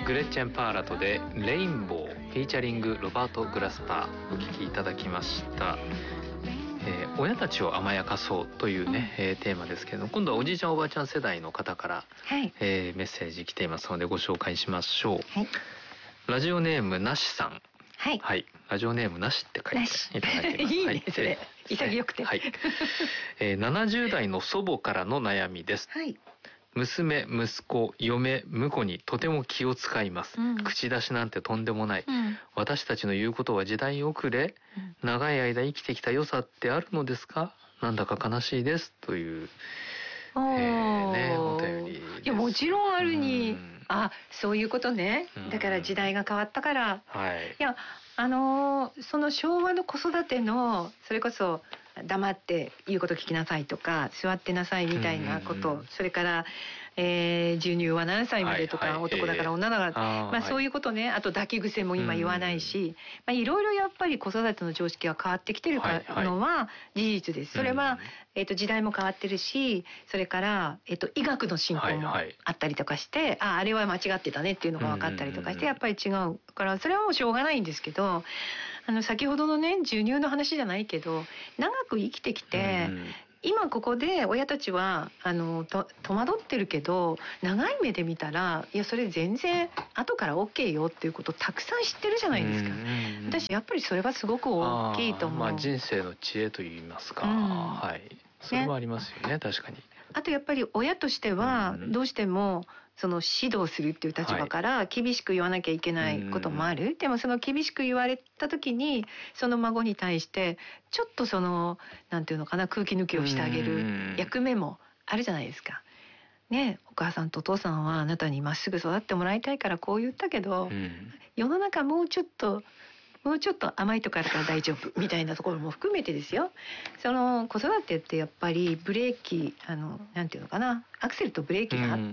グレッチェン・パーラトでレインボーフィーチャリングロバート・グラスパーお聴きいただきました。親たちを甘やかそうというね、テーマですけれども、今度はおじいちゃんおばあちゃん世代の方から、 はい、 メッセージ来ていますのでご紹介しましょう。 はい、 ラジオネームなしさん。 はい、 はい、ラジオネームなしって書いていただいてます。 いいね、それ潔くて、 はい、70代の祖母からの悩みです。 はい、 娘、息子、嫁、婿にとても気を使います、口出しなんてとんでもない、私たちの言うことは時代遅れ、長い間生きてきた良さってあるのですか？なんだか悲しいですという、お便りです。 いや、もちろんあるに、あ、そういうことね。だから時代が変わったから、いや、その昭和の子育てのそれこそ黙って言うこと聞きなさいとか座ってなさいみたいなこと、それから、授乳は何歳までとか、男だから女だから、まあそういうことね。あと抱き癖も今言わないし、まあいろいろやっぱり子育ての常識が変わってきてるのは事実です。それは、時代も変わってるし、それから、医学の進歩もあったりとかして、あれは間違ってたねっていうのが分かったりとかして、やっぱり違うからそれはもうしょうがないんですけど、先ほどのね授乳の話じゃないけど、長く生きてきて、今ここで親たちは戸惑ってるけど、長い目で見たらいやそれ全然後から OK よっていうことをたくさん知ってるじゃないですか。私やっぱりそれはすごく大きいと思う。 まあ、人生の知恵といいますか、はい、それもありますよね、確かに。 あとやっぱり親としてはどうしてもその指導するっていう立場から厳しく言わなきゃいけないこともある。でもその厳しく言われた時にその孫に対してちょっとそのなんていうのかな、空気抜きをしてあげる役目もあるじゃないですか。ね、お母さんとお父さんはあなたにまっすぐ育ってもらいたいからこう言ったけど、世の中もうちょっと甘いとこあるから大丈夫みたいなところも含めてですよ。その子育てってやっぱりブレーキなんていうのかな、アクセルとブレーキがあって、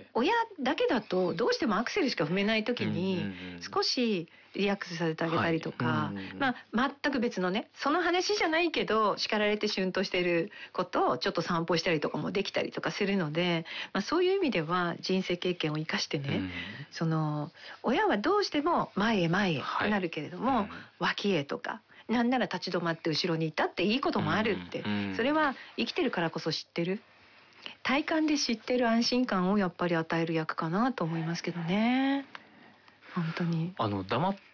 親だけだとどうしてもアクセルしか踏めない時に少しリラックスさせてあげたりとか、まあ全く別のね、その話じゃないけど叱られてシュンとしてることをちょっと散歩したりとかもできたりとかするので、まあ、そういう意味では人生経験を生かしてね、その親はどうしても前へ前へとなるけれども、脇へとかなんなら立ち止まって後ろにいたっていいこともあるって、それは生きてるからこそ知ってる、体感で知ってる安心感をやっぱり与える役かなと思いますけどね。本当に黙って、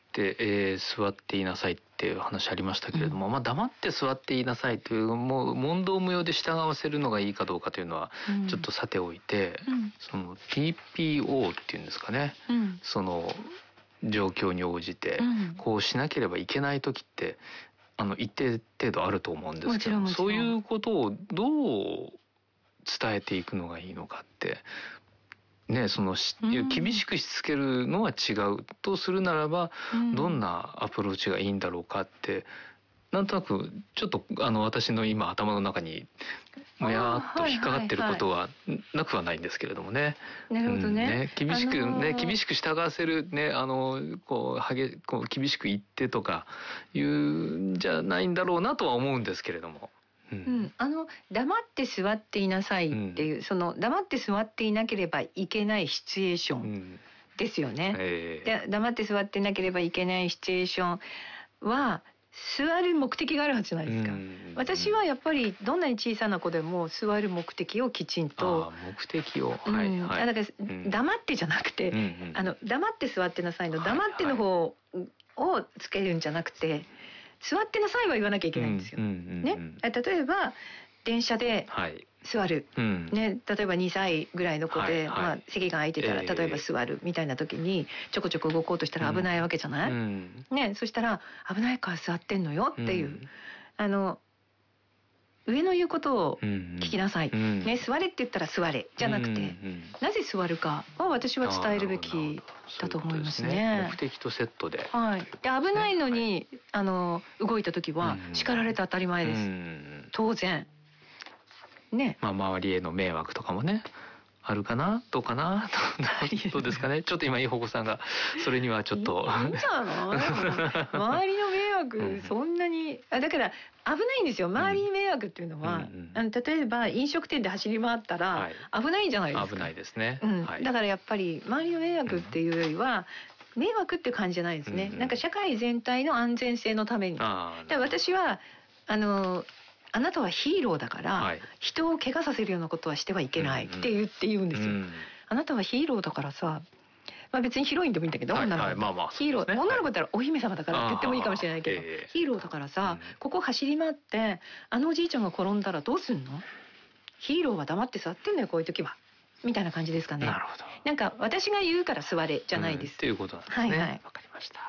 座っていなさいっていう話ありましたけれども、まあ、黙って座っていなさいというもう問答無用で従わせるのがいいかどうかというのはちょっとさておいて、その TPO っていうんですかね、その状況に応じてこうしなければいけない時って一定程度あると思うんですけど、そういうことをどう伝えていくのがいいのかってね、その厳しくしつけるのは違うとするならば、どんなアプローチがいいんだろうかって、なんとなくちょっと私の今頭の中にもやっと引っかかってることはなくはないんですけれどもね。 なるほどね。 厳しく従わせるね、こう厳しく言ってとかいうんじゃないんだろうなとは思うんですけれども。 黙って座っていなさいっていう、その黙って座っていなければいけないシチュエーションですよね。で、黙って座っていなければいけないシチュエーションは座る目的があるはずじゃないですか。私はやっぱりどんなに小さな子でも座る目的をきちんと、 目的を、だから黙ってじゃなくて、黙って座ってなさいの黙っての方をつけるんじゃなくて、座ってなさいは言わなきゃいけないんですよ。ね、例えば電車で座る、ね、例えば2歳ぐらいの子で、まあ、席が空いてたら例えば座るみたいな時にちょこちょこ動こうとしたら危ないわけじゃない、ね、そしたら危ないから座ってんのよっていう、上の言うことを聞きなさい、ね、座れって言ったら座れじゃなくて、なぜ座るかは私は伝えるべきだと思いますね。 目的とセットで、 で危ないのに、動いた時は叱られて当たり前です、当然ね。まあ周りへの迷惑とかもねあるかな、どうかなどうですかね。ちょっと今いい方向さんがそれにはちょっといいんじゃない周りの迷惑そんなに、だから危ないんですよ。周りに迷惑っていうのは、例えば飲食店で走り回ったら危ないじゃないですか。 危ないですね。 だからやっぱり周りの迷惑っていうよりは、迷惑って感じじゃないですね。なんか社会全体の安全性のために。で私はあなたはヒーローだから、人を怪我させるようなことはしてはいけないって言うんですよ。あなたはヒーローだからさ、別にヒロインでもいいんだけど、ヒーロー、女の子だったらお姫様だからって言ってもいいかもしれないけど、ヒーローだからさ、ここ走り回っておじいちゃんが転んだらどうすんの？ヒーローは黙って座ってんのよ、こういう時は。みたいな感じですかね。なるほど。なんか私が言うから座れじゃないです。 ということなんですね。わかりました。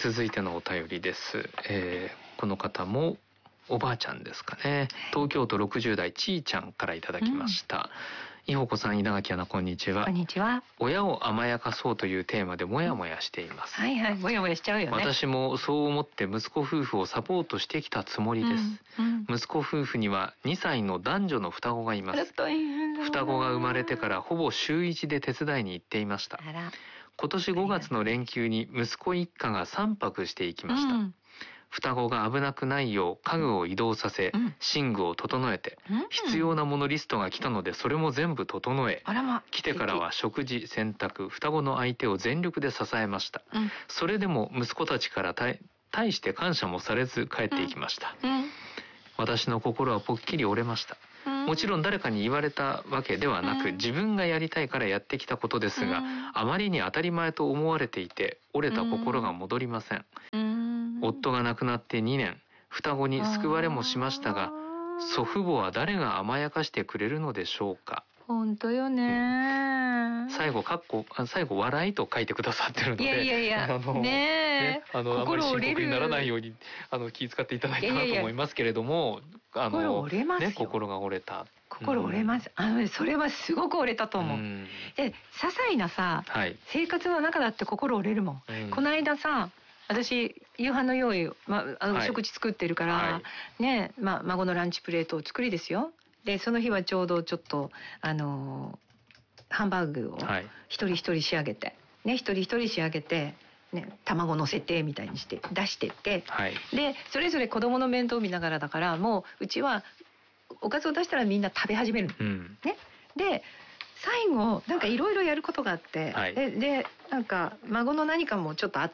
続いてのお便りです。この方もおばあちゃんですかね。東京都60代ちーちゃんからいただきました。いほこさん、稲垣アナ、こんにちは。 こんにちは。 親を甘やかそうというテーマでモヤモヤしています。 モヤモヤしちゃうよね。 私もそう思って息子夫婦をサポートしてきたつもりです。息子夫婦には2歳の男女の双子がいます。双子が生まれてからほぼ週1で手伝いに行っていました。今年5月の連休に息子一家が3泊していきました。双子が危なくないよう家具を移動させ、寝具を整えて、必要なものリストが来たのでそれも全部整え、来てからは食事、洗濯、双子の相手を全力で支えました。それでも息子たちから大して感謝もされず帰っていきました。私の心はぽっきり折れました。もちろん誰かに言われたわけではなく、自分がやりたいからやってきたことですが、あまりに当たり前と思われていて折れた心が戻りません。夫が亡くなって2年、双子に救われもしましたが、祖父母は誰が甘やかしてくれるのでしょうか。 本当よね。 最後笑いと書いてくださってるので、あまり深刻にならないように気遣っていただいたなと思いますけれども、 心折れますよ。 心が折れた。 心折れます。それはすごく折れたと思う。で、些細なさ、生活の中だって心折れるもん。この間さ、私夕飯の用意、食事作ってるから、孫のランチプレートを作りですよ。でその日はちょうどちょっとハンバーグを一人一人仕上げて、一人一人仕上げて、卵乗せてみたいにして出してって、でそれぞれ子供の面倒を見ながらだから、もううちはおかずを出したらみんな食べ始めるの、で最後なんかいろいろやることがあって、でなんか孫の何かもちょっとあって、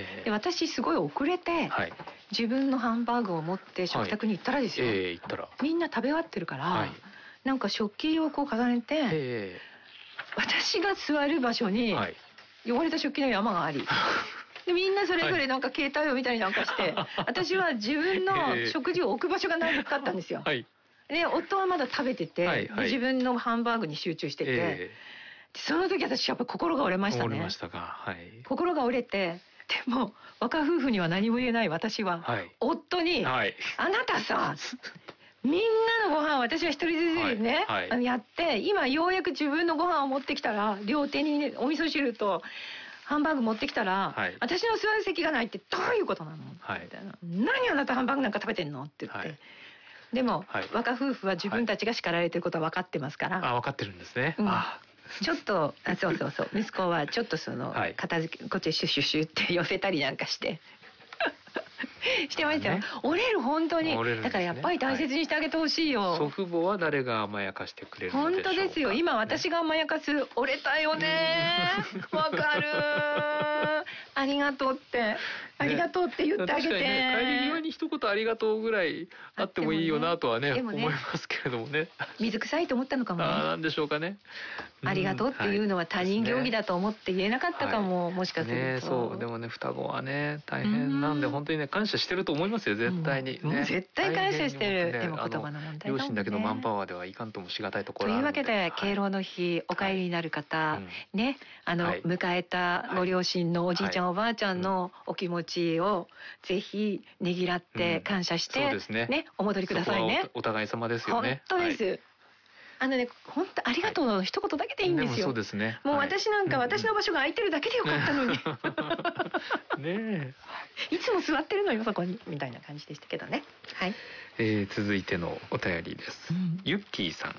で私すごい遅れて、自分のハンバーグを持って食卓に行ったらですよ、みんな食べ終わってるから、なんか食器をこう重ねて、私が座る場所に汚れた食器の山がありでみんなそれぞれなんか携帯を見たりなんかして私は自分の食事を置く場所がなかったんですよ。で夫はまだ食べてて、自分のハンバーグに集中してて、その時私やっぱ心が折れましたね。折れましたか。心が折れて、でも若夫婦には何も言えない私は、夫に、あなたさみんなのご飯私は一人ずつね、やって今ようやく自分のご飯を持ってきたら、両手に、お味噌汁とハンバーグ持ってきたら、私の座る席がないってどういうことなの、みたいな。何あなたハンバーグなんか食べてんのって言って、でも、若夫婦は自分たちが叱られてることは分かってますから。分かってるんですね。ちょっとそう息子はちょっと片付けこっちシュシュシュって寄せたりなんかしてしてましたよ。折れる、本当に。だからやっぱり大切にしてあげてほしいよ。祖父母は誰が甘やかしてくれるのでしょうか。本当ですよ。今私が甘やかす。折れたよね。わかる。ありがとうって。ありがとうって言ってあげて。確かにね、帰り際に一言ありがとうぐらいあってもいいよなとはね、思いますけれどもね。水臭いと思ったのかもね。なんでしょうかね。ありがとうっていうのは他人行儀だと思って言えなかったかも、もしかすると。そう、でもね、双子はね、大変なんで、本当にね、感謝してると思いますよ、絶対に。絶対感謝してる。でも言葉の問題。両親だけのマンパワーではいかんともしがたいところ。というわけで、敬老の日、お帰りになる方、ね、迎えたご両親のおじいちゃん、おばあちゃんのお気持ちをぜひねぎらって感謝して、ね、お戻りくださいね。お互い様ですよね。本当です。本当ありがとうの一言だけでいいんですよ。そうですね。もう私なんか、私の場所が空いてるだけでよかったのに。ねえ。いつも座ってるのよそこにみたいな感じでしたけどね。はい。続いてのお便りです。ゆっきーさん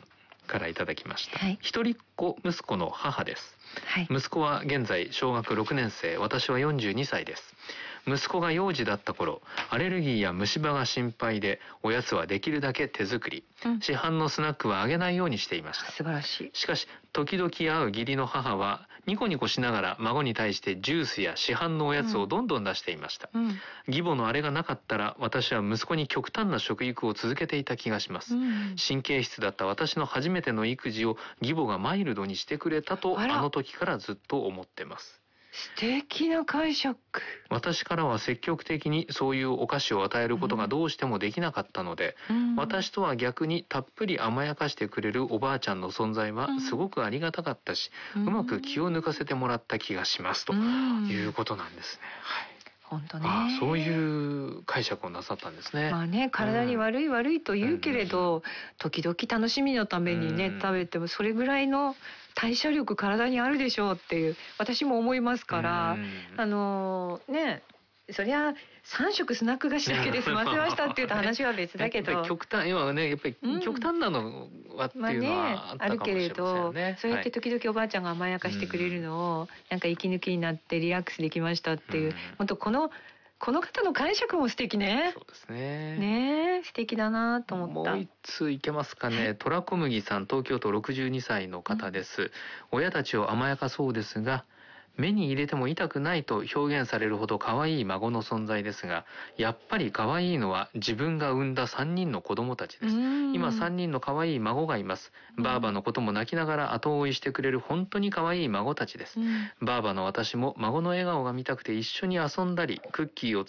からいただきました、 はい、 一人っ子息子の母です、 はい、 息子は現在小学6年生、私は42歳です。息子が幼児だった頃、アレルギーや虫歯が心配で、おやつはできるだけ手作り、市販のスナックはあげないようにしていました。 素晴らしい。 しかし時々会う義理の母はニコニコしながら孫に対してジュースや市販のおやつをどんどん出していました、義母のあれがなかったら私は息子に極端な食育を続けていた気がします、神経質だった私の初めての育児を義母がマイルドにしてくれたとあの時からずっと思ってます。 素敵な解釈。 私からは積極的にそういうお菓子を与えることがどうしてもできなかったので、私とは逆にたっぷり甘やかしてくれるおばあちゃんの存在はすごくありがたかったし、うまく気を抜かせてもらった気がしますということなんですね。はい、 本当ね。 そういう解釈をなさったんですね。 まあね、体に悪いと言うけれど、時々楽しみのためにね、食べてもそれぐらいの代謝力体にあるでしょうっていう私も思いますから、ね、そりゃ3食スナック菓子だけで済ませましたっていうと話は別だけど、 極端、今はねやっぱり極端なのはっていうのはあったかもしれませんね。あるけれど、 そうやって時々おばあちゃんが甘やかしてくれるのを、なんか息抜きになってリラックスできましたっていう、本当この方の解釈も素敵ね。 そうですね。 ね、素敵だなと思った。 もう一通いけますかね。トラコムギさん、東京都62歳の方です、親たちを甘やかそうですが、目に入れても痛くないと表現されるほど可愛い孫の存在ですが、やっぱり可愛いのは自分が産んだ3人の子供たちです。今3人の可愛い孫がいます。ばあばのことも泣きながら後追いしてくれる本当に可愛い孫たちです。ばあばの私も孫の笑顔が見たくて一緒に遊んだりクッキーを